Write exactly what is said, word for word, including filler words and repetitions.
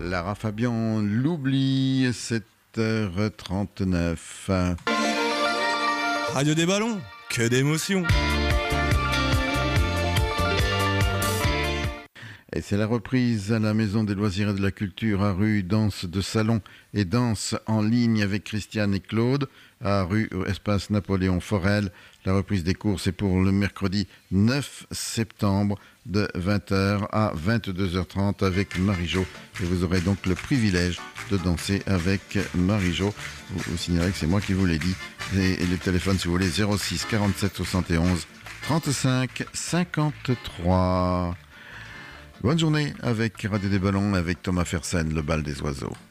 Lara Fabian, l'oubli, sept heures trente-neuf. Radio des Ballons, que d'émotions. Et c'est la reprise à la Maison des Loisirs et de la Culture à rue Danse de Salon et Danse en ligne avec Christiane et Claude à rue Espace Napoléon Forel. La reprise des cours, c'est pour le mercredi neuf septembre de vingt heures à vingt-deux heures trente avec Marie-Jo. Et vous aurez donc le privilège de danser avec Marie-Jo. Vous, vous signalerez que c'est moi qui vous l'ai dit. Et, et le téléphone, si vous voulez, zéro six quarante-sept soixante et onze trente-cinq cinquante-trois. Bonne journée avec Radio des Ballons, avec Thomas Fersen, le bal des oiseaux.